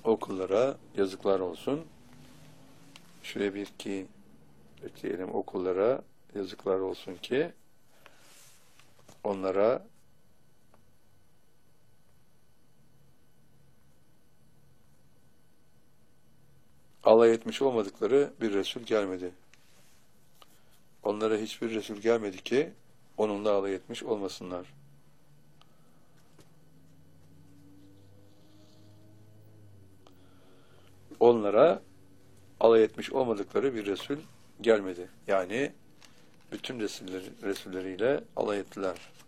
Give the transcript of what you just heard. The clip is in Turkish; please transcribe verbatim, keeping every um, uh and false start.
O kullara yazıklar olsun. Şuraya bir iki ekleyelim. O kullara yazıklar olsun ki onlara alay etmiş olmadıkları bir Resul gelmedi. Onlara hiçbir Resul gelmedi ki onunla alay etmiş olmasınlar. Onlara alay etmiş olmadıkları bir Resul gelmedi. Yani bütün Resulleri, Resulleriyle alay ettiler.